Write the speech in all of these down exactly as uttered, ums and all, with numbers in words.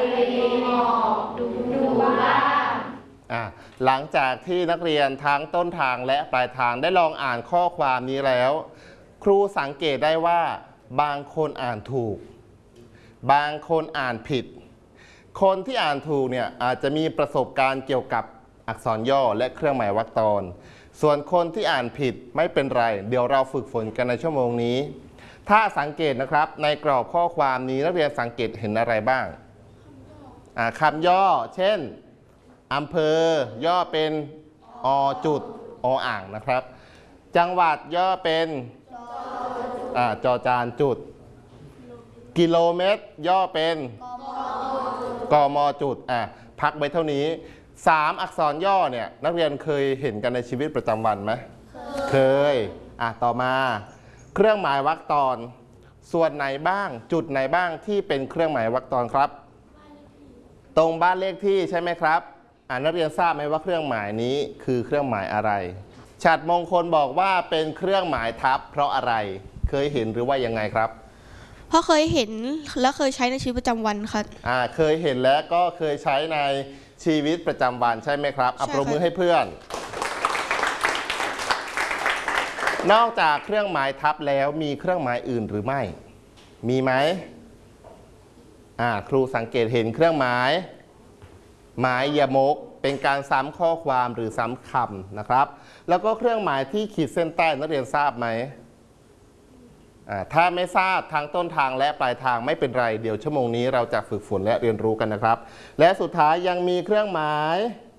มองดูดูบ้างอ่ะหลังจากที่นักเรียนทั้งต้นทางและปลายทางได้ลองอ่านข้อความนี้แล้วครูสังเกตได้ว่าบางคนอ่านถูกบางคนอ่านผิดคนที่อ่านถูกเนี่ยอาจจะมีประสบการณ์เกี่ยวกับอักษรย่อและเครื่องหมายวรรคตอนส่วนคนที่อ่านผิดไม่เป็นไรเดี๋ยวเราฝึกฝนกันในชั่วโมงนี้ถ้าสังเกตนะครับในกรอบข้อความนี้นักเรียนสังเกตเห็นอะไรบ้างคำย่อเช่นอำเภอย่อเป็นอจุดออ่างนะครับจังหวัดย่อเป็นจอจานจุดกิโลเมตรย่อเป็นกมจุดอ่ะพักไว้เท่านี้สามอักษรย่อเนี่ยนักเรียนเคยเห็นกันในชีวิตประจำวันไหมเคยอ่ะต่อมาเครื่องหมายวรรคตอนส่วนไหนบ้างจุดไหนบ้างที่เป็นเครื่องหมายวรรคตอนครับตรงบ้านเลขที่ใช่ไหมครับอ่านักเรียนทราบไหมว่าเครื่องหมายนี้คือเครื่องหมายอะไรฉัตรมงคลบอกว่าเป็นเครื่องหมายทับเพราะอะไรเคยเห็นหรือว่ายังไงครับเพราะเคยเห็นและเคยใช้ในชีวิตประจำวันครับอ่าเคยเห็นและก็เคยใช้ในชีวิตประจำวันใช่ไหมครับอัปรบมือให้เพื่อนนอกจากเครื่องหมายทับแล้วมีเครื่องหมายอื่นหรือไม่มีไหมอ่าครูสังเกตเห็นเครื่องหมายหมายยมกเป็นการซ้ำข้อความหรือซ้ำคำนะครับแล้วก็เครื่องหมายที่ขีดเส้นใต้นักเรียนทราบไหมอ่าถ้าไม่ทราบทั้งต้นทางและปลายทางไม่เป็นไรเดี๋ยวชั่วโมงนี้เราจะฝึกฝนและเรียนรู้กันนะครับและสุดท้ายยังมีเครื่องหมาย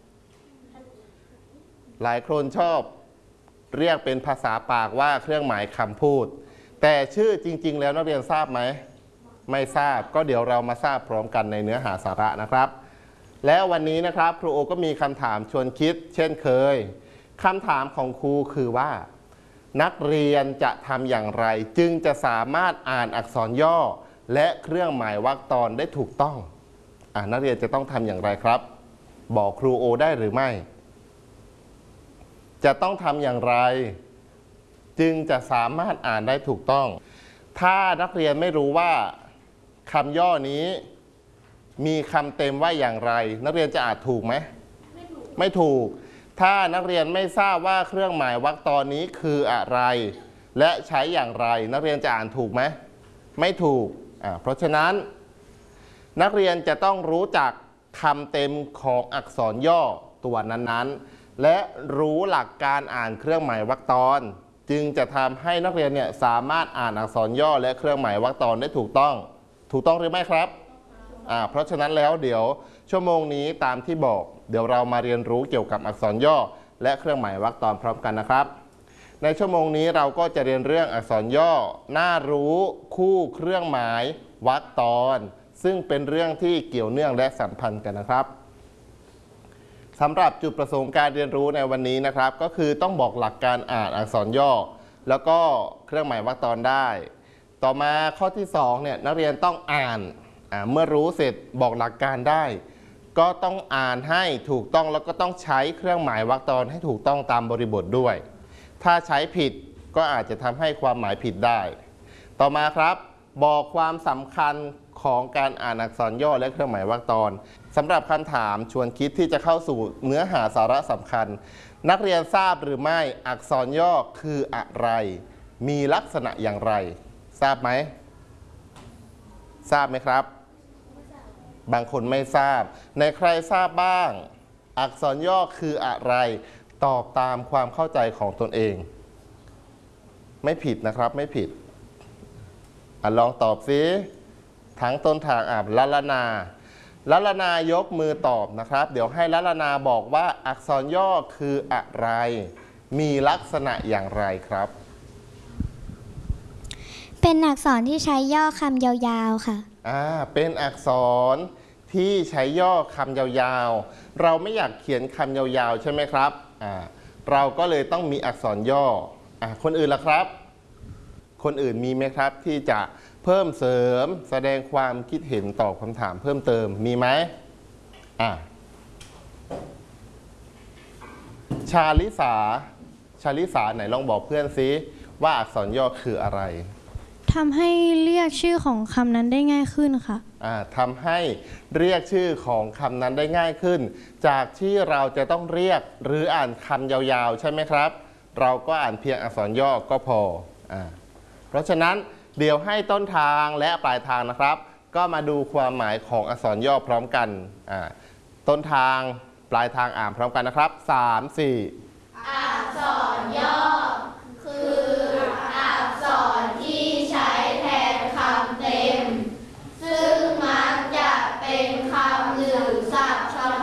หลายคนชอบเรียกเป็นภาษาปากว่าเครื่องหมายคำพูดแต่ชื่อจริงๆแล้วนักเรียนทราบไหมไม่ทราบก็เดี๋ยวเรามาทราบพร้อมกันในเนื้อหาสาระนะครับแล้ววันนี้นะครับครูโอก็มีคำถามชวนคิดเช่นเคยคำถามของครูคือว่านักเรียนจะทำอย่างไรจึงจะสามารถอ่านอักษรย่อและเครื่องหมายวรรคตอนได้ถูกต้องอ่านักเรียนจะต้องทำอย่างไรครับบอกครูโอได้หรือไม่จะต้องทำอย่างไรจึงจะสามารถอ่านได้ถูกต้องถ้านักเรียนไม่รู้ว่าคำย่อนี้มีคำเต็มว่าอย่างไรนักเรียนจะอ่านถูกไหมไม่ถูกไม่ถูกถ้านักเรียนไม่ทราบว่าเครื่องหมายวรรคตอนนี้คืออะไรและใช้อย่างไรนักเรียนจะอ่านถูกไหมไม่ถูกอ่าเพราะฉะนั้นนักเรียนจะต้องรู้จักคำเต็มของอักษรย่อตัวนั้นๆและรู้หลักการอ่านเครื่องหมายวรรคตอนจึงจะทำให้นักเรียนเนี่ยสามารถอ่านอักษรย่อและเครื่องหมายวรรคตอนได้ถูกต้องถูกต้องหรือไม่ครับอ่าเพราะฉะนั้นแล้วเดี๋ยวชั่วโมงนี้ตามที่บอกเดี๋ยวเรามาเรียนรู้เกี่ยวกับอักษรย่อและเครื่องหมายวรรคตอนพร้อมกันนะครับในชั่วโมงนี้เราก็จะเรียนเรื่องอักษรย่อน่ารู้คู่เครื่องหมายวรรคตอนซึ่งเป็นเรื่องที่เกี่ยวเนื่องและสัมพันธ์กันนะครับสำหรับจุดประสงค์การเรียนรู้ในวันนี้นะครับก็คือต้องบอกหลักการอ่านอักษรย่อแล้วก็เครื่องหมายวรรคตอนได้ต่อมาข้อที่สองเนี่ยนักเรียนต้องอ่านเมื่อรู้เสร็จบอกหลักการได้ก็ต้องอ่านให้ถูกต้องแล้วก็ต้องใช้เครื่องหมายวรรคตอนให้ถูกต้องตามบริบทด้วยถ้าใช้ผิดก็อาจจะทำให้ความหมายผิดได้ต่อมาครับบอกความสำคัญของการอ่านอักษรย่อและเครื่องหมายวรรคตอนสำหรับคำถามชวนคิดที่จะเข้าสู่เนื้อหาสาระสำคัญนักเรียนทราบหรือไม่อักษรย่อคืออะไรมีลักษณะอย่างไรทราบไหมทราบไหมครับบางคนไม่ทราบในใครทราบบ้างอักษรย่อคืออะไรตอบตามความเข้าใจของตนเองไม่ผิดนะครับไม่ผิดอ่ะลองตอบซิทั้งต้นทางอ่ะละละนาละละนายกมือตอบนะครับเดี๋ยวให้ละละนาบอกว่าอักษรย่อคืออะไรมีลักษณะอย่างไรครับเป็นอักษรที่ใช้ย่อคำยาวๆค่ะอ่าเป็นอักษรที่ใช้ย่อคำยาวๆเราไม่อยากเขียนคำยาวๆใช่ไหมครับอ่าเราก็เลยต้องมีอักษรย่ออ่าคนอื่นล่ะครับคนอื่นมีไหมครับที่จะเพิ่มเสริมแสดงความคิดเห็นตอบคำถามเพิ่มเติมมีไหมอ่าชาลิสาชาลิสาไหนลองบอกเพื่อนซิว่าอักษรย่อคืออะไรทำให้เรียกชื่อของคำนั้นได้ง่ายขึ้นค่ะอ่าทำให้เรียกชื่อของคำนั้นได้ง่ายขึ้น จากที่เราจะต้องเรียกหรืออ่านคำยาวๆใช่ไหมครับเราก็อ่านเพียงอักษรย่อก็พออ่าเพราะฉะนั้นเดี๋ยวให้ต้นทางและปลายทางนะครับก็มาดูความหมายของอักษรย่อพร้อมกันอ่าต้นทางปลายทางอ่านพร้อมกันนะครับสาม สี่อักษรย่อ